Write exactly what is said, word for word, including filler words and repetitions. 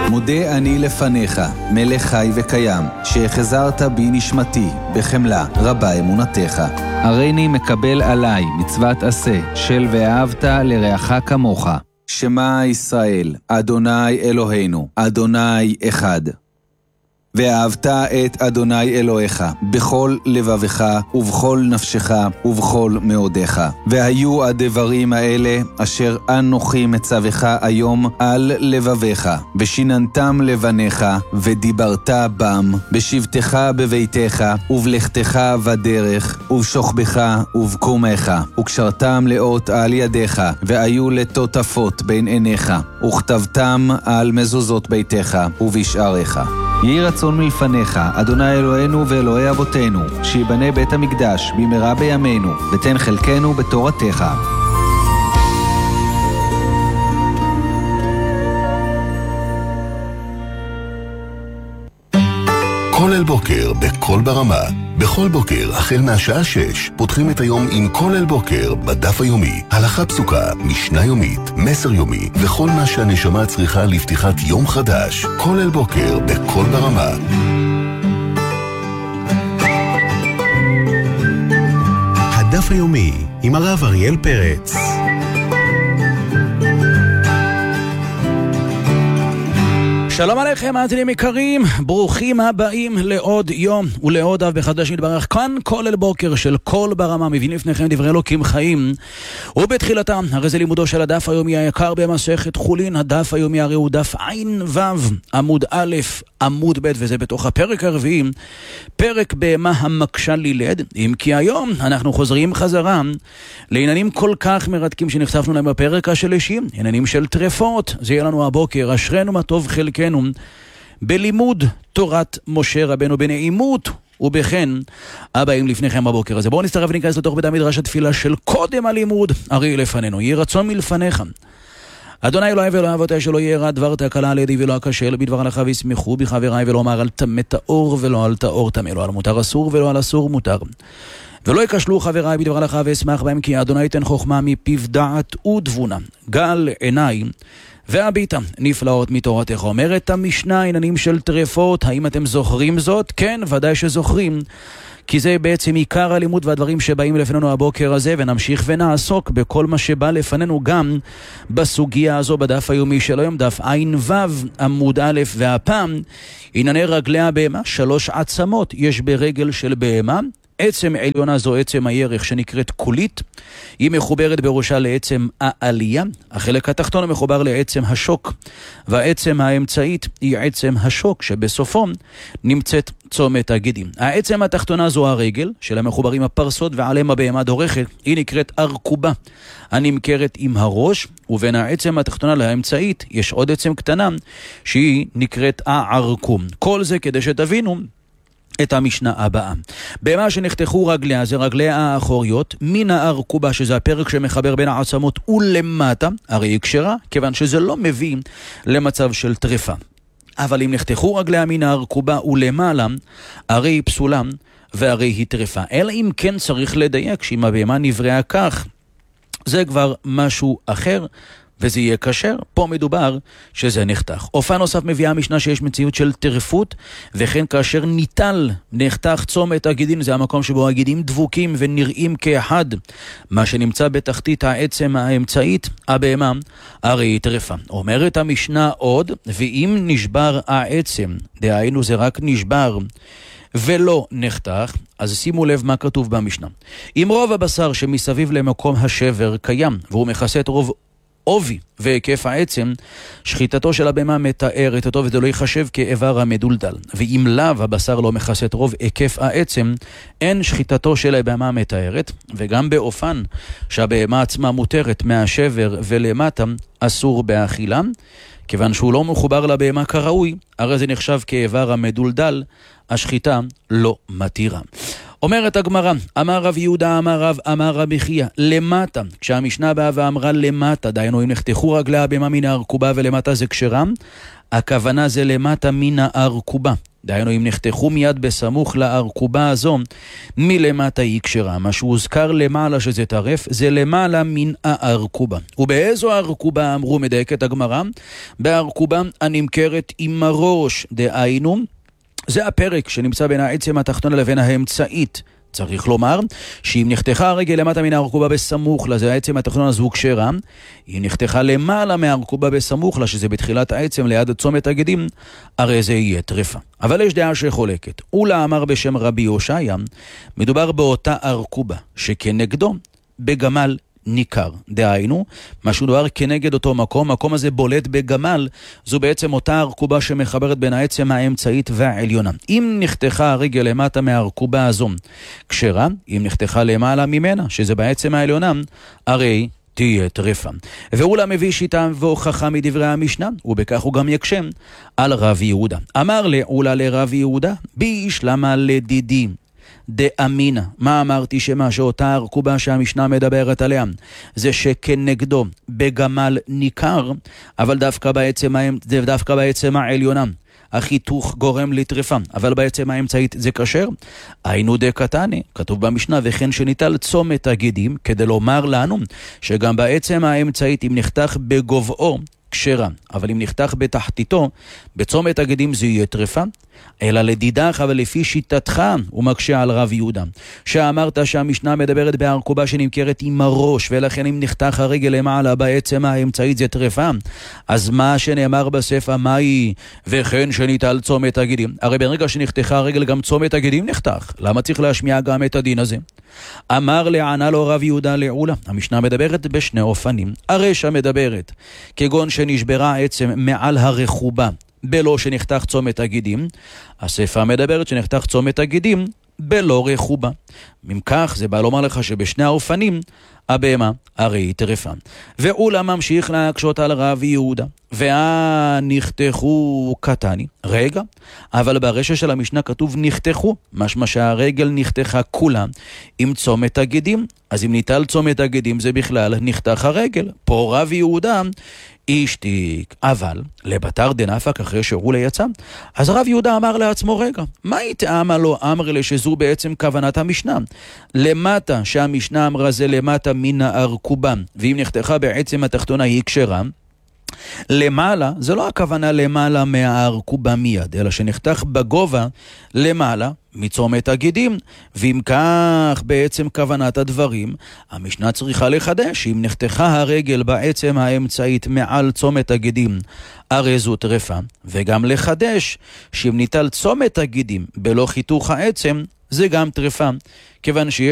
מודה אני לפניך, מלך חי וקיים, שהחזרת בי נשמתי, בחמלה רבה אמונתך. הריני מקבל עליי מצוות עשה, של ואהבת לרעך כמוך. שמע ישראל, אדוני אלוהינו, אדוני אחד. ואהבת את אדוני אלוהיך בכל לבבך ובכל נפשך ובכל מאודך. והיו הדברים האלה אשר אנוכי מצווך היום על לבביך, ושיננתם לבניך ודיברת בם, בשבתך בביתך ובלכתך בדרך ובשוכבך ובקומך, וקשרתם לאות על ידיך, והיו לטוטפות בין עיניך, וכתבתם על מזוזות ביתך ובשעריך. יהי רצון מלפניך, אדוני אלוהינו ואלוהי אבותינו, שיבנה בית המקדש במהרה בימינו, ותן חלקנו בתורתך. כולל בוקר בכל ברמה. בכל בוקר, החל מהשעה שש, פותחים את היום עם כולל בוקר בדף היומי. הלכה פסוקה, משנה יומית, מסר יומי, וכל מה שהנשמה צריכה לפתיחת יום חדש. כולל בוקר בכל ברמה. הדף היומי עם הרב אריאל פרץ. שלום עליכם, מאזינים יקרים, ברוכים הבאים לעוד יום ולעוד אב בחדש נתברך. כאן כולל בוקר של כל ברמה, מביאים לפניכם דברי אלוקים חיים, ובתחילתם הרי זה לימודו של הדף היומי היקר במסכת חולין. הדף היומי הרי הוא דף עין וו, עמוד א' עמוד ב', וזה בתוך הפרק הרביעי, פרק בהמה המקשה לילד. אם כי היום אנחנו חוזרים חזרה לעניינים כל כך מרתקים שנחשפנו להם בפרק השלישי, עניינים של טרפות. זה יהיה לנו הבוקר, אשרנו מה טוב חלקנו בלימוד תורת משה רבנו, בנעימות ובכן הבאים לפניכם בבוקר הזה. בואו נצטרף וניכנס לתוך בית המדרש התפילה של קודם הלימוד. הרי לפנינו, יהי רצון מלפניך, אדוני אלוהי ואלוהי אבותיי, שלא יהיה רע דבר תקלה על ידי ולא אכשל בדבר הלכה, וישמחו בחבריי, ולא אמר על טמא טהור ולא על טהור טמא, לא על מותר אסור ולא על אסור מותר. ולא יקשלו חבריי בדבר הלכה ואשמח בהם, כי אדוני ייתן חוכמה מפיו דעת ותבונה. גל עיניי והביטה נפלאות מתורתך. אומרת המשנה, עניינים של טרפות, האם אתם זוכרים זאת? כן, ודאי שזוכרים, כי זה בעצם עיקר הלימוד והדברים שבאים לפנינו הבוקר הזה, ונמשיך ונעסוק בכל מה שבא לפנינו גם בסוגיה הזו בדף היומי של היום, דף עין וו עמוד א'. והפעם ענייני רגלי הבהמה, שלוש עצמות יש ברגל של בהמה. עצם עליונה זו עצם הירך שנקראת קולית, היא מחוברת בראשה לעצם העלייה, החלק התחתון מחובר לעצם השוק, והעצם האמצעית היא עצם השוק שבסופו נמצאת צומת הגידים. העצם התחתונה זו הרגל של המחוברים הפרסות ועליהם הבהמה דורכת, היא נקראת ארכובה הנמכרת עם הראש, ובין העצם התחתונה לאמצעית יש עוד עצם קטנה שהיא נקראת הערקום. כל זה כדי שתבינו את המשנה הבאה. בהמה שנחתכו רגליה, זה רגליה האחוריות, מן הארכובה, שזה הפרק שמחבר בין העצמות ולמטה, הרי היא קשרה, כיוון שזה לא מביא למצב של טרפה. אבל אם נחתכו רגליה מן הארכובה ולמעלה, הרי היא פסולה והרי היא טרפה. אלא אם כן צריך לדייק שאם הבהמה נבראה כך, זה כבר משהו אחר, וזה יהיה כשר. פה מדובר שזה נחתך. אופן נוסף מביאה המשנה שיש מציאות של טרפות, וכן כאשר ניטל נחתך צומת הגידים, זה המקום שבו הגידים דבוקים ונראים כאחד, מה שנמצא בתחתית העצם האמצעית, הבהמה, הרי היא טרפה. אומרת המשנה עוד, ואם נשבר העצם, דהיינו זה רק נשבר ולא נחתך, אז שימו לב מה כתוב במשנה. אם רוב הבשר שמסביב למקום השבר קיים, והוא מכסה את רוב עובי והיקף העצם, שחיטתו של הבהמה מתארת אותו, וזה לא ייחשב כאיבר המדולדל. ואם לאו הבשר לא מכסה את רוב היקף העצם, אין שחיטתו של הבהמה מתארת, וגם באופן שהבהמה עצמה מותרת מהשבר ולמטה, אסור באכילה, כיוון שהוא לא מחובר לבהמה כראוי, הרי זה נחשב כאיבר המדולדל, השחיטה לא מתירה. אומרת הגמרא, אמר רב יהודה, אמר רב, אמר רבי חייא, למטה, כשהמשנה באה ואמרה למטה, דיינו אם נחתכו רגלי הבהמה מן הארכובה ולמטה זה כשרה, הכוונה זה למטה מן הארכובה. דהיינו אם נחתכו מיד בסמוך לארכובה הזו, מלמטה היא כשרה. מה שהוזכר למעלה שזה טרף, זה למעלה מן הארכובה. ובאיזו הארכובה אמרו מדייקת הגמרא? בארכובה הנמכרת עם הראש, דהיינו, זה הפרק שנמצא בין העצם התחתונה לבין האמצעית. צריך לומר שאם נחתכה הרגל למטה מן הארכובה בסמוך לה, זה העצם התחתונה, זו כשרה. אם נחתכה למעלה מהארכובה בסמוך לה, שזה בתחילת העצם ליד צומת הגידים, הרי זה יהיה טרפה. אבל יש דעה שחולקת. אולה אמר בשם רבי יושעיה, מדובר באותה ארכובה שכנגדו בגמל ניכר. דהיינו, משהו דבר כנגד אותו מקום, מקום הזה בולט בגמל, זו בעצם אותה ארכובה שמחברת בין העצם האמצעית והעליונה. אם נחתכה הרגל למטה מהארכובה הזו כשרה, אם נחתכה למעלה ממנה, שזה בעצם העליונה, הרי תהיה טרפה. ואולה מביא שיטה והוכחה מדברי המשנה, ובכך הוא גם יקשם על רב יהודה. אמר לאולה לרב יהודה, בישלמה לדידי דאמינה. מה אמרתי? שמה שאותה ארכובה שהמשנה מדברת עליה זה שכנגדו בגמל ניכר, אבל דווקא בעצם, דווקא בעצם העליונה החיתוך גורם לטרפה, אבל בעצם האמצעית זה כשר. היינו דקתני, כתוב במשנה, וכן שניטל צומת הגידים, כדי לומר לנו שגם בעצם האמצעית אם נחתך בגובעו כשרה, אבל אם נחתך בתחתיתו בצומת הגידים זה יהיה טרפה. אלא לדידך, אבל לפי שיטתך הוא מקשה על רב יהודה, שאמרת שהמשנה מדברת בארכובה שנמכרת עם הראש, ולכן אם נחתך הרגל למעלה בעצם האמצעית זה טרפה. אז מה שנאמר בספר, מה היא? וכן שניטל צומת הגידים. הרי ברגע שנחתכה הרגל גם צומת הגידים נחתך, למה צריך להשמיע גם את הדין הזה? אמר לענה לו רב יהודה לעולה, המשנה מדברת בשני אופנים. הרשע מדברת כגון שנשברה העצם מעל הרחובה בלא שנחתך צומת הגידים, הספר מדברת שנחתך צומת הגידים בלא רחובה. ממכך זה בא לומר לך שבשני האופנים הבהמה הרי היא טרפה. ואולה ממשיך להקשות על רב יהודה, והנחתכו קטני, רגע, אבל ברשע של המשנה כתוב נחתכו, משמע שהרגל נחתכה כולה עם צומת הגידים. אז אם ניטל צומת הגידים זה בכלל נחתך הרגל. פה רב יהודה השתיק, אבל לבתר דנפק אחרי שאולה יצא, אז רב יהודה אמר לעצמו, רגע, מה יתאמה לו אמר לי שזו בעצם כוונת המשנה? למטה שהמשנה אמרה זה למטה מן הארכובה, ואם נחתכה בעצם התחתונה היא כשרה, למעלה, זה לא הכוונה למעלה מהארכובה מיד, אלא שנחתך בגובה למעלה מצומת הגידים. ואם כך בעצם כוונת הדברים, המשנה צריכה לחדש, אם נחתכה הרגל בעצם האמצעית מעל צומת הגידים, הרי זו טרפה, וגם לחדש שאם ניטל צומת הגידים בלא חיתוך העצם, זה גם טרפה, כיוון שיש